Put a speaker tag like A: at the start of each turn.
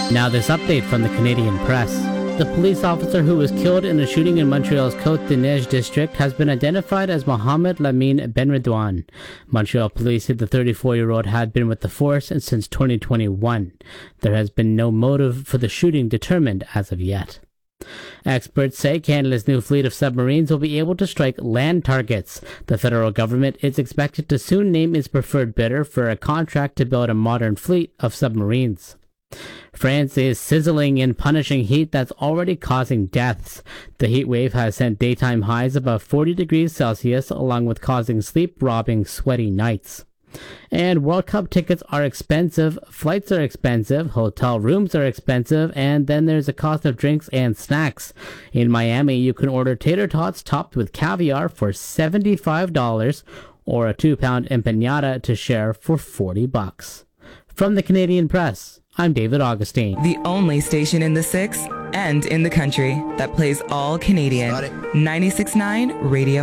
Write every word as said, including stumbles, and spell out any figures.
A: Now this update from the Canadian Press. The police officer who was killed in a shooting in Montreal's Côte-des-Neiges district has been identified as Mohamed Lamine Benredouane. Montreal police said the thirty-four-year-old had been with the force since twenty twenty-one. There has been no motive for the shooting determined as of yet. Experts say Canada's new fleet of submarines will be able to strike land targets. The federal government is expected to soon name its preferred bidder for a contract to build a modern fleet of submarines. France is sizzling in punishing heat that's already causing deaths. The heat wave has sent daytime highs above forty degrees Celsius, along with causing sleep-robbing, sweaty nights. And World Cup tickets are expensive, flights are expensive, hotel rooms are expensive, and then there's a cost of drinks and snacks. In Miami, you can order tater tots topped with caviar for seventy-five dollars or a two-pound empanada to share for forty bucks. From the Canadian Press, I'm David Augustine.
B: The only station in the six and in the country that plays all Canadian. ninety-six point nine Radio